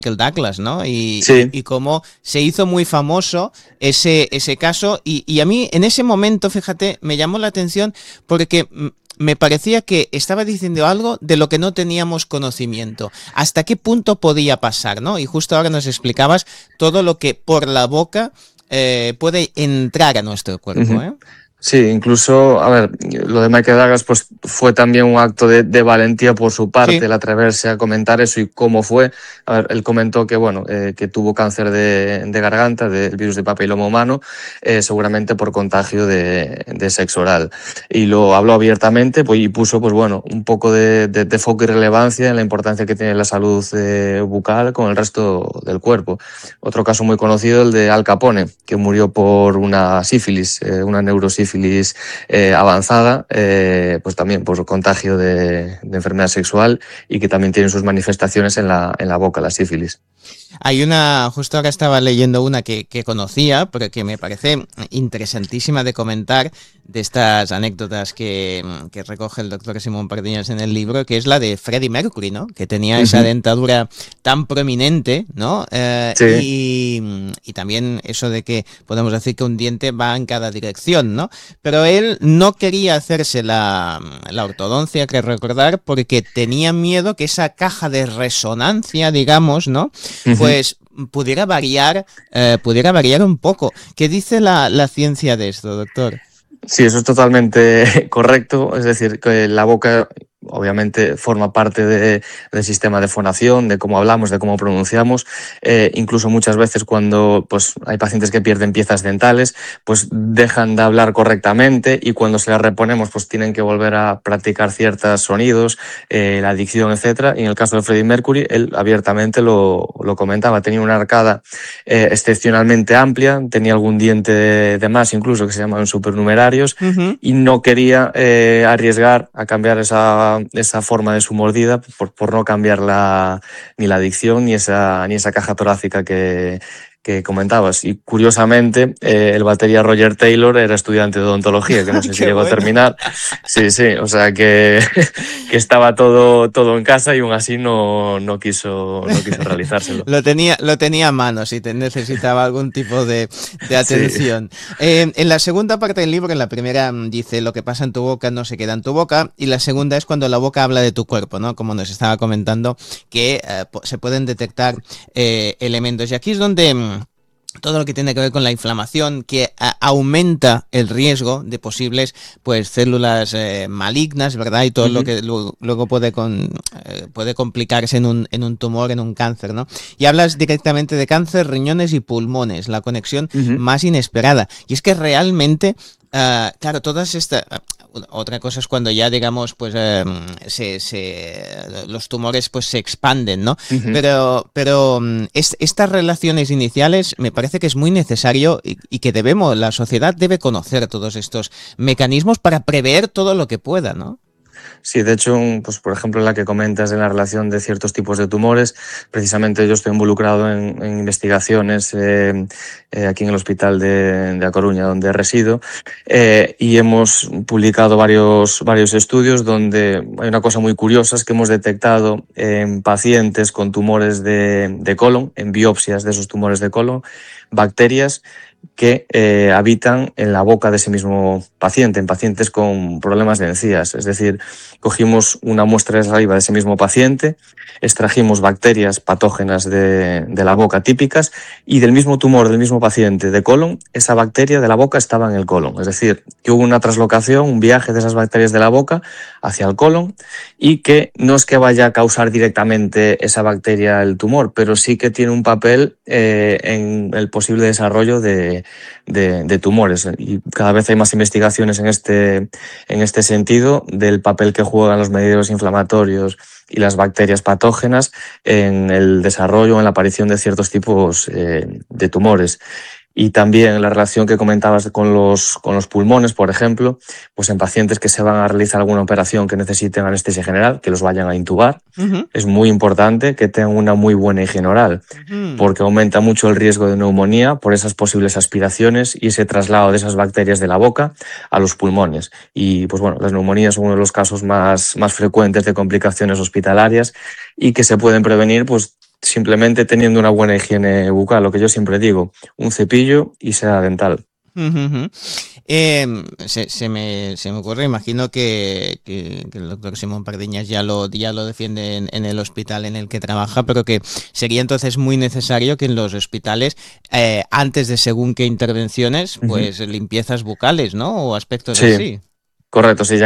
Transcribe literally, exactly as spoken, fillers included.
Michael Douglas, ¿no? Y, y, Sí. y cómo se hizo muy famoso ese, ese caso. Y, y a mí en ese momento, fíjate, me llamó la atención porque me parecía que estaba diciendo algo de lo que no teníamos conocimiento. ¿Hasta qué punto podía pasar, no? Y justo ahora nos explicabas todo lo que por la boca eh, puede entrar a nuestro cuerpo, Uh-huh. ¿eh? Sí, incluso, a ver, lo de Michael Douglas pues fue también un acto de, de valentía por su parte, Sí. el atreverse a comentar eso y cómo fue. A ver, él comentó que, bueno, eh, que tuvo cáncer de, de garganta, del virus de papiloma humano, eh, seguramente por contagio de, de sexo oral. Y lo habló abiertamente pues, y puso, pues bueno, un poco de, de, de foco y relevancia en la importancia que tiene la salud eh, bucal con el resto del cuerpo. Otro caso muy conocido, el de Al Capone, que murió por una sífilis, eh, una neurosífilis Eh, avanzada, eh, pues también por contagio de, de enfermedad sexual y que también tienen sus manifestaciones en la, en la boca, la sífilis. Hay una, justo ahora estaba leyendo una que, que conocía, pero que me parece interesantísima de comentar, de estas anécdotas que, que recoge el doctor Simón Pardiñas en el libro, que es la de Freddie Mercury, ¿no? Que tenía esa Uh-huh. dentadura tan prominente, ¿no? Eh, Sí. y, y también eso de que podemos decir que un diente va en cada dirección, ¿no? Pero él no quería hacerse la, la ortodoncia, que recordar, porque tenía miedo que esa caja de resonancia, digamos, ¿no? Uh-huh. Pues pudiera variar, eh, pudiera variar un poco. ¿Qué dice la, la ciencia de esto, doctor? Sí, eso es totalmente correcto. Es decir, que la boca obviamente forma parte de, del sistema de fonación, de cómo hablamos, de cómo pronunciamos. Eh, incluso muchas veces cuando pues, hay pacientes que pierden piezas dentales, pues dejan de hablar correctamente y cuando se las reponemos pues tienen que volver a practicar ciertos sonidos, eh, la dicción, etcétera. Y en el caso de Freddie Mercury, él abiertamente lo, lo comentaba. Tenía una arcada eh, excepcionalmente amplia, tenía algún diente de, de más incluso que se llaman supernumerarios Uh-huh. y no quería eh, arriesgar a cambiar esa, esa forma de su mordida por, por no cambiar la, ni la dicción ni esa, ni esa caja torácica que, que comentabas. Y curiosamente, eh, el batería Roger Taylor era estudiante de odontología, que no sé si Qué llegó a bueno. terminar. Sí, sí, o sea que, que estaba todo, todo en casa y aún así no, no, quiso, no quiso realizárselo. Lo tenía, lo tenía a mano si te necesitaba algún tipo de, de Sí. atención. Eh, en la segunda parte del libro, en la primera dice lo que pasa en tu boca no se queda en tu boca, y la segunda es cuando la boca habla de tu cuerpo, ¿no? Como nos estaba comentando, que eh, se pueden detectar eh, elementos. Y aquí es donde mm, todo lo que tiene que ver con la inflamación, que a, aumenta el riesgo de posibles pues células eh, malignas, ¿verdad? Y todo Uh-huh. lo que luego, luego puede, con, eh, puede complicarse en un, en un tumor, en un cáncer, ¿no? Y hablas directamente de cáncer, riñones y pulmones, la conexión Uh-huh. más inesperada. Y es que realmente, uh, claro, todas estas... Otra cosa es cuando ya, digamos, pues eh, se, se, los tumores pues se expanden, ¿no? Uh-huh. Pero, pero es, estas relaciones iniciales me parece que es muy necesario y, y que debemos, la sociedad debe conocer todos estos mecanismos para prever todo lo que pueda, ¿no? Sí, de hecho, pues, por ejemplo, en la que comentas en la relación de ciertos tipos de tumores, precisamente yo estoy involucrado en, en investigaciones eh, eh, aquí en el Hospital de, de A Coruña, donde resido, eh, y hemos publicado varios, varios estudios donde hay una cosa muy curiosa, es que hemos detectado en pacientes con tumores de, de colon, en biopsias de esos tumores de colon, bacterias que eh, habitan en la boca de ese mismo paciente, en pacientes con problemas de encías. Es decir, cogimos una muestra de saliva de ese mismo paciente, extrajimos bacterias patógenas de, de la boca típicas y del mismo tumor del mismo paciente de colon, esa bacteria de la boca estaba en el colon. Es decir, que hubo una traslocación, un viaje de esas bacterias de la boca hacia el colon y que no es que vaya a causar directamente esa bacteria el tumor, pero sí que tiene un papel eh, en el posible desarrollo de De, de tumores y cada vez hay más investigaciones en este, en este sentido del papel que juegan los mediadores inflamatorios y las bacterias patógenas en el desarrollo, en la aparición de ciertos tipos eh, de tumores. Y también la relación que comentabas con los, con los pulmones, por ejemplo, pues en pacientes que se van a realizar alguna operación que necesiten anestesia general, que los vayan a intubar, Uh-huh. es muy importante que tengan una muy buena higiene oral, Uh-huh. porque aumenta mucho el riesgo de neumonía por esas posibles aspiraciones y ese traslado de esas bacterias de la boca a los pulmones. Y pues bueno, las neumonías son uno de los casos más, más frecuentes de complicaciones hospitalarias y que se pueden prevenir pues simplemente teniendo una buena higiene bucal, lo que yo siempre digo, un cepillo y seda dental. Ujú. Eh, se, se me, se me ocurre, imagino que, que- que el doctor Simón Pardiñas ya lo, ya lo defiende en, en el hospital en el que trabaja, pero que sería entonces muy necesario que en los hospitales, eh, antes de según qué intervenciones, Ujú. pues limpiezas bucales, ¿no? O aspectos Sí, así. correcto, sí.